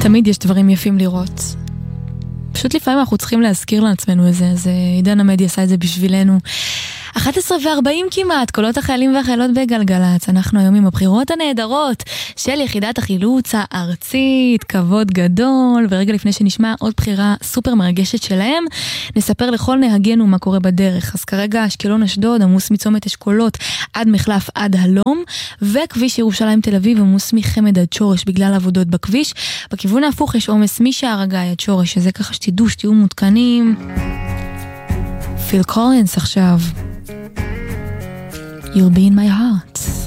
תמיד יש דברים יפים לראות. פשוט לפעמים אנחנו צריכים להזכיר לעצמנו את זה, אז עידן עמדי עשה את זה בשבילנו. 11:40 כמעט, קולות החיילים והחיילות בגלגלץ. אנחנו היום עם הבחירות הנהדרות של יחידת החילוץ הארצית, כבוד גדול, ורגע לפני שנשמע עוד בחירה סופר מרגשת שלהם, נספר לכל נהגנו מה קורה בדרך. אז כרגע אשקלון אשדוד עמוס מצומת אשכולות עד מחלף עד הלום, וכביש ירושלים תל אביב עמוס מחמד עד שורש בגלל עבודות בכביש. בכיוון ההפוך יש עומס משער הגיא עד שורש, שזה ככה שתדעו, שתהיו מותקנים. פיל קולינס עכשיו. You'll be in my heart.